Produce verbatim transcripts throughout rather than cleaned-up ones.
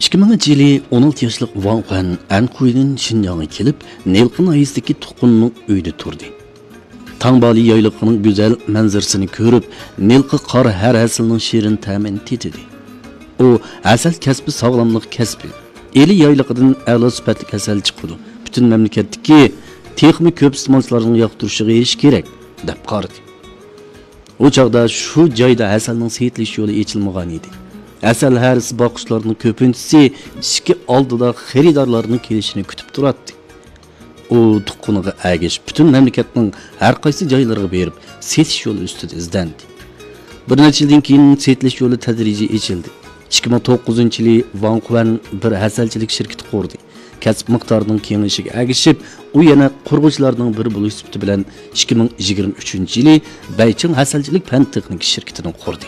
ikki minginchi yili o'n olti yoshlik Wang Huan Anhui'dan Xinjiang'a kelib, Nilqin ayısidagi tuqqunning uyida turdi. Tangbali yayliqining go'zal manzarasini ko'rib, Nilqi qor har aslining shirin ta'mini tetidi. U asal kasbi sog'lomlik kasbi. Eli yayliqidan a'lo sifatli asal chiqadi. Butun mamlakatdagi texnik ko'p iste'molchilarning yoqtirishiga erish kerak, deb qaradi. O chaqda shu joyda asalning setilish yo'li ochilmagan edi. Asal harisi boqishlarning ko'pinchisi ishki oldida xaridorlarning kelishini kutib turadi. U tuqquniga agish butun mamlakatning har qaysi joylariga berib, setish yo'li ustida izlandi. Bir necha yildan keyin setilish yo'li tadrijiy ochildi. ikki ming to'qqizinchi yili Wang Huan bir hasalchilik shirkati qurdi. Kasb miqdorining kengayishiga agishib, u yana qurg'uvchilarning biri bo'lish sifati bilan ikki ming yigirma uchinchi yili Bayching hasalchilik fan texnik shirkatini qurdi.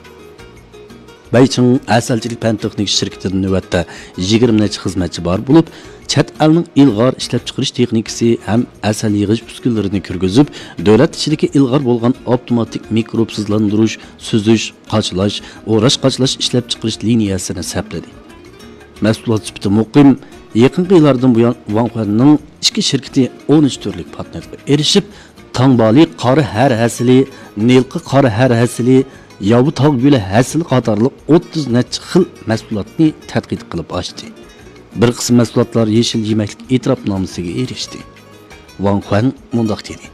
Bayching hasalchilik fan texnik shirkatining navbatda yigirma necha xizmatchi bor bo'lib, chet elning ilg'or ishlab chiqarish texnikasi ham asal yig'ish uskunalarini kirgizib, davlat ichidagi ilg'or bo'lgan avtomatik mikrobsizlantirish, suzish, qochlash, o'rash qochlash ishlab chiqarish liniyasini sapladi. Mahsulot sifati muqim. Yaqinqi yillardan buyon Wang Huanning ikki shirkati o'n uch turlik patentga erishib, Tangbali qori har hasili, Nilqi qori har hasili, Yavu tog' guli hasili qatorliq o'ttiz necha xil mahsulotni tadqiq qilib ochdi. Bir qism mahsulotlar yeshil yemaklik e'tirofnomasiga erishdi. Wang Huan mundaq dedi.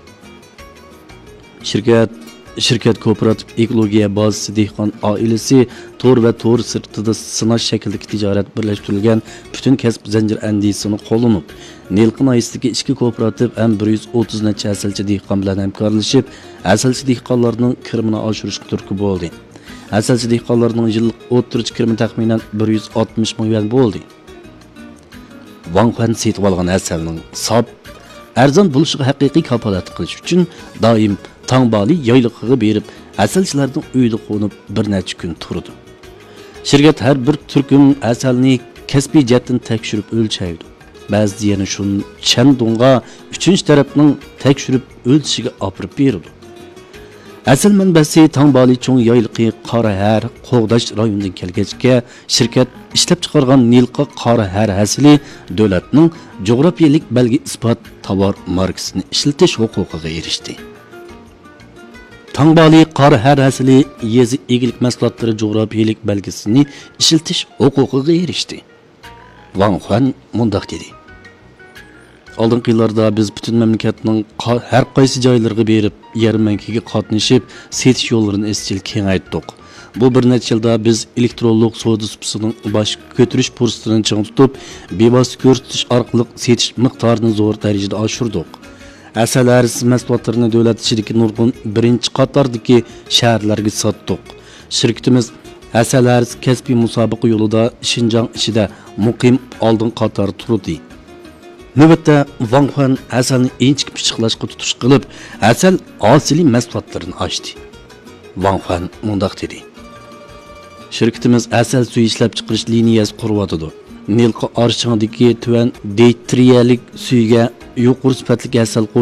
Shirkat Shirkat kooperativ ekologiya bazasi dehqon oilasi to'r va to'r sirtida sinash shaklidagi tijorat birlashtirilgan butun kasb zanjir andisini qo'llanib, Nilqin ayısidagi ichki kooperativ ham bir yuz o'ttiz necha asalchi dehqon bilan hamkorlashib, asalchi dehqonlarning kirimini oshirishga turtki bo'ldi. Asalchi dehqonlarning yillik o'ttirich kirimi taxminan bir yuz oltmish ming yuan bo'ldi. Wang Huan setib olgan asalning sob, arzon bo'lishiga haqiqiy kafolat qilish uchun doim Tangbali yayliqiga berib, asalchilarning uyida qo'nib bir necha kun turdi. Shirkat har bir turkum asalni kasbiy jihatdan tekshirib o'lchaydi. Ba'zi yana shun Chandongga uchinchi tarafning tekshirib o'lchishiga olib berdi. Asal manbasi Tangbali cho'ng yayliqi Qorahar, Qo'g'dash rayonidan kelgachga shirkat ishlab chiqargan Nilqi Qorahar hasili davlatning jo'grafiyalik belgi isbot tovar markasini ishlatish huquqiga erishdi. Tangbali Qorahar hasili yezi egilik mahsulotlari jo'grafiyalik belgisini ishlatish huquqiga erishdi. Wang Huan mundaq dedi. Oldingi yillarda biz butun mamlakatning har qaysi joylariga berib, yarmankaga qatnashib, setish yo'llarini izchil kengaytdik. Bu bir necha yilda biz elektronlik savdo supasining bosh ko'tarish fursatini ching tutib, bevosita ko'rsatish orqali setish miqdorini zo'r darajada oshirdik. Asal harisi mahsulotlarini davlat ichidagi nurg'un birinchi qatordagi shaharlarga sotdik. Shirkatimiz asal harisi kasbiy musobaqa yo'lida Xinjiang ichida muqim oldin qator turdi. Navbatda Wang Huan asalni inchik pichiqlashga tutish qilib, asal asli mahsulotlarini ochdi. Wang Huan mundaq dedi. Shirkatimiz asal suvi ishlab chiqarish liniyasi quryapti. Nilqi arshingdagi tuvan deytriyalik suyga yuqori sifatli asal